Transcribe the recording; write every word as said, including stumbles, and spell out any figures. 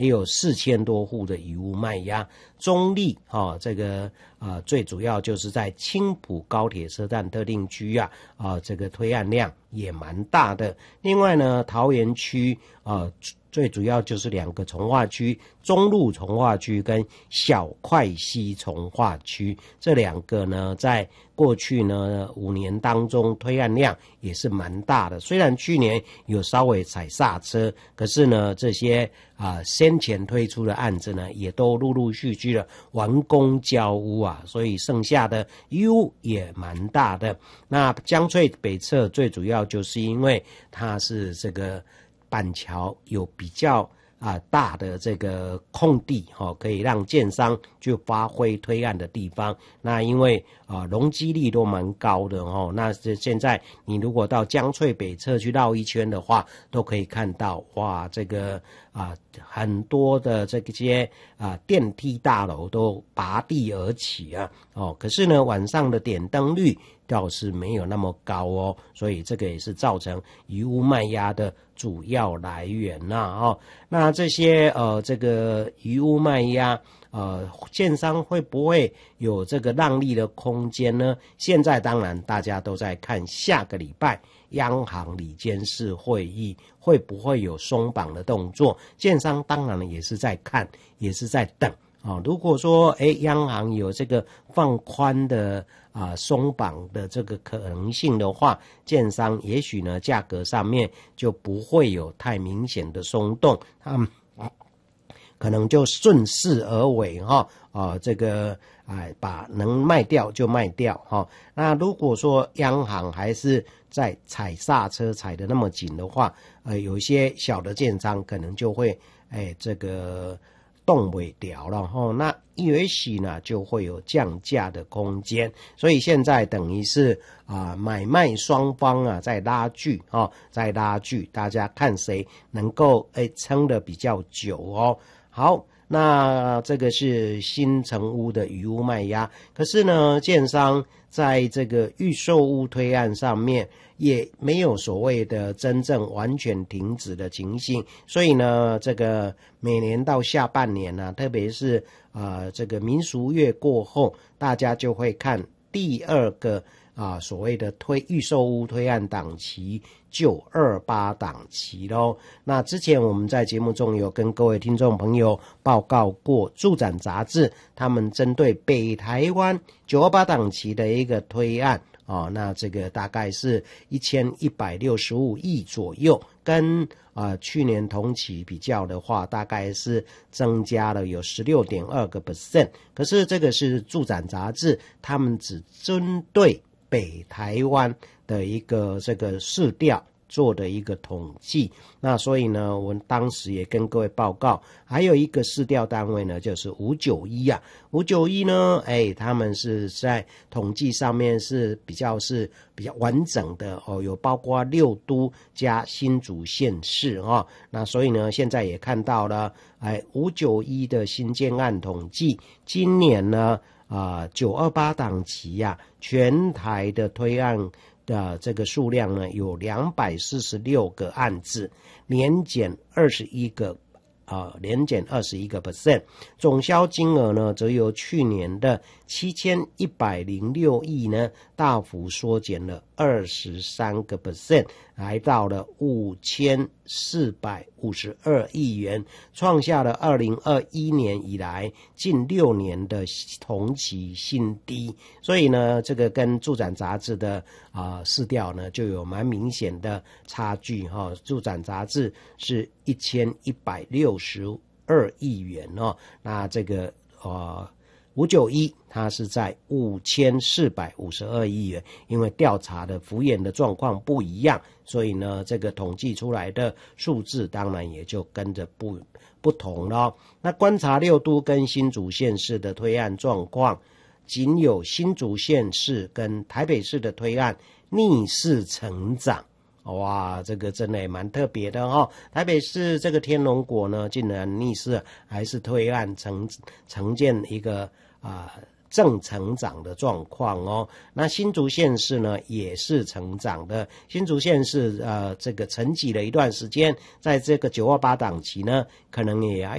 也有四千多户的余屋卖压。中立哦，这个啊、呃、最主要就是在青埔高铁车站特定区啊啊、呃、这个推案量也蛮大的。另外呢，桃园区啊、呃最主要就是两个从化区，中路从化区跟小块溪从化区，这两个呢，在过去呢五年当中推案量也是蛮大的。虽然去年有稍微踩刹车，可是呢，这些啊、呃、先前推出的案子呢，也都陆陆续续的完工交屋啊，所以剩下的余屋也蛮大的。那江翠北侧最主要就是因为它是这个板桥有比较啊、呃、大的这个空地哈、哦，可以让建商去发挥推案的地方。那因为啊、呃、容积率都蛮高的哦，那现在你如果到江翠北侧去绕一圈的话，都可以看到哇，这个啊、呃、很多的这些啊、呃、电梯大楼都拔地而起啊哦，可是呢晚上的点灯率倒是没有那么高哦，所以这个也是造成余屋卖压的主要来源呐、啊、哦。那这些呃这个余屋卖压，呃建商会不会有这个让利的空间呢？现在当然大家都在看下个礼拜央行理监事会议会不会有松绑的动作，建商当然也是在看，也是在等。啊、哦，如果说诶央行有这个放宽的啊松绑的这个可能性的话，建商也许呢价格上面就不会有太明显的松动，他们可能就顺势而为哈啊、哦、这个哎把能卖掉就卖掉哈、哦。那如果说央行还是在踩刹车踩得那么紧的话，呃有一些小的建商可能就会哎这个动不了了哈，那也许呢就会有降价的空间，所以现在等于是啊买卖双方啊在拉锯哦，在拉锯，大家看谁能够诶撑得比较久哦。好，那这个是新成屋的余屋卖压，可是呢建商在这个预售屋推案上面也没有所谓的真正完全停止的情形，所以呢这个每年到下半年呢、啊、特别是呃这个民俗月过后，大家就会看第二个啊所谓的推预售屋推案档期九二八档期咯。那之前我们在节目中有跟各位听众朋友报告过，住展杂志他们针对北台湾九二八档期的一个推案哦，那这个大概是一千一百六十五亿左右，跟啊、呃、去年同期比较的话，大概是增加了有 十六点二个百分点。可是这个是住展杂志，他们只针对北台湾的一个这个市调做的一个统计。那所以呢，我们当时也跟各位报告，还有一个市调单位呢，就是五九一啊，五九一呢，哎，他们是在统计上面是比较是比较完整的哦，有包括六都加新竹县市哦。那所以呢，现在也看到了，哎，五九一的新建案统计，今年呢，啊、呃，九二八档期呀、啊，全台的推案的这个数量呢有两百四十六个案子，年减二十一个啊、呃，年减二十一个 percent， 总销金额呢则由去年的七千一百零六亿呢大幅缩减了二十三个 percent， 来到了五千四百五十二亿元，创下了二零二一年以来近六年的同期新低。所以呢，这个跟住展杂志的啊、呃、市调呢就有蛮明显的差距哈、哦。住展杂志是一千一百六十二亿元哦，那这个呃。五九一它是在五千四百五十二亿元，因为调查的幅员的状况不一样，所以呢这个统计出来的数字当然也就跟着不不同了。那观察六都跟新竹县市的推案状况，仅有新竹县市跟台北市的推案逆势成长。哇，这个真的也蛮特别的哦。台北市这个天龙国呢，竟然逆势还是推案呈呈现一个啊、呃、正成长的状况哦。那新竹县市呢也是成长的，新竹县市呃这个沉寂了一段时间，在这个九二八档期呢，可能也